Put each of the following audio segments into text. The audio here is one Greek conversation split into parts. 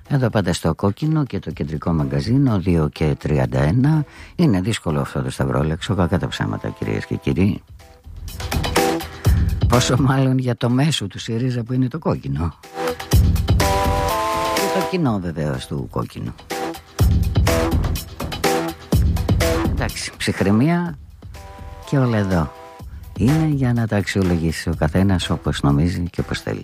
Εδώ πάντα στο Κόκκινο και το κεντρικό μαγκαζίνο 2 και 31. Είναι δύσκολο αυτό το σταυρόλεξο, κακά τα ψέματα κυρίες και κύριοι. Πόσο μάλλον για το μέσο του ΣΥΡΙΖΑ που είναι το Κόκκινο. Και το κοινό βεβαίως του Κόκκινου. Εντάξει, ψυχραιμία και όλα εδώ είναι για να τα αξιολογήσει ο καθένας όπως νομίζει και όπως θέλει.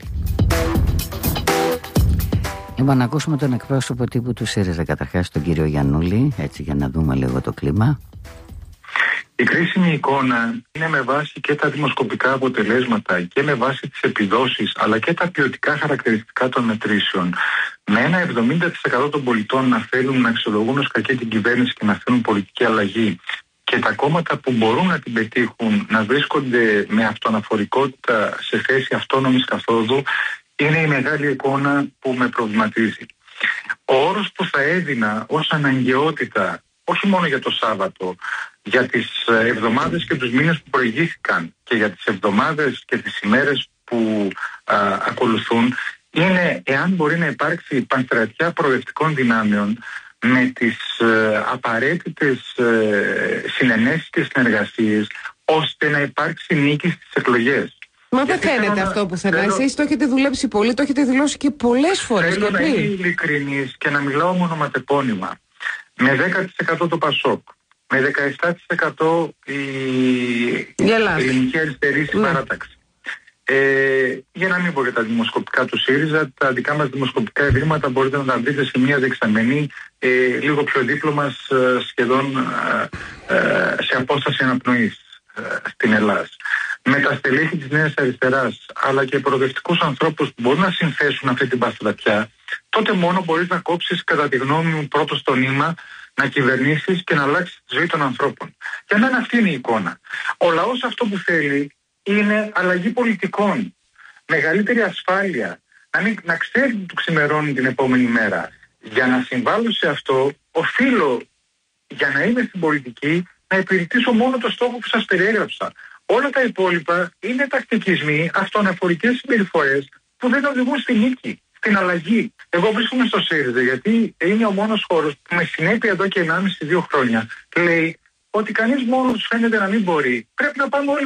Λοιπόν, να ακούσουμε τον εκπρόσωπο τύπου του ΣΥΡΙΖΑ καταρχάς, τον κύριο Γιαννούλη, έτσι για να δούμε λίγο το κλίμα. Η κρίσιμη εικόνα είναι με βάση και τα δημοσκοπικά αποτελέσματα και με βάση τις επιδόσεις αλλά και τα ποιοτικά χαρακτηριστικά των μετρήσεων. Με ένα 70% των πολιτών να θέλουν να αξιολογούν ως κακή την κυβέρνηση και να θέλουν πολιτική αλλαγή και τα κόμματα που μπορούν να την πετύχουν να βρίσκονται με αυτοαναφορικότητα σε θέση αυτόνομης καθόδου, είναι η μεγάλη εικόνα που με προβληματίζει. Ο όρος που θα έδινα ως αναγκαιότητα, όχι μόνο για το Σάββατο, για τις εβδομάδες και τους μήνες που προηγήθηκαν και για τις εβδομάδες και τις ημέρες που ακολουθούν, είναι εάν μπορεί να υπάρξει πανστρατιά προοδευτικών δυνάμεων με τις απαραίτητες συνενέσεις και συνεργασίες, ώστε να υπάρξει νίκη στις εκλογές. Μα δεν φαίνεται αυτό πουθενά. Εσείς το έχετε δουλέψει πολύ, το έχετε δηλώσει και πολλές φορές. Θέλω να είμαι ειλικρινής και να μιλάω μονοματεπώνυμα. Με 10% το ΠΑΣΟΚ, με 17% η Ελληνική Αριστερή Συμπαράταξη. Για να μην πω για τα δημοσκοπικά του ΣΥΡΙΖΑ, τα δικά μας δημοσκοπικά ευρήματα μπορείτε να τα βρείτε σε μια δεξαμενή λίγο πιο δίπλωμα, σχεδόν σε απόσταση αναπνοής στην Ελλάδα. Με τα στελέχη της Νέας Αριστεράς αλλά και προοδευτικούς ανθρώπους που μπορούν να συνθέσουν αυτή την παστρατιά, τότε μόνο μπορείς να κόψεις, κατά τη γνώμη μου, πρώτο στο νήμα, να κυβερνήσεις και να αλλάξεις τη ζωή των ανθρώπων. Για μένα αυτή είναι η εικόνα. Ο λαός αυτό που θέλει είναι αλλαγή πολιτικών, μεγαλύτερη ασφάλεια, να ξέρει τι του ξημερώνει την επόμενη μέρα. Για να συμβάλλω σε αυτό, οφείλω, για να είμαι στην πολιτική, να υπηρετήσω μόνο το στόχο που σας περιέγραψα. Όλα τα υπόλοιπα είναι τακτικισμοί, αυτοαναφορικές συμπεριφορές που δεν οδηγούν στη νίκη, στην αλλαγή. Εγώ βρίσκομαι στο ΣΥΡΙΖΑ γιατί είναι ο μόνος χώρος που με συνέπεια εδώ και 1,5-2 χρόνια λέει ότι κανείς μόνος φαίνεται να μην μπορεί. Πρέπει να πάμε όλοι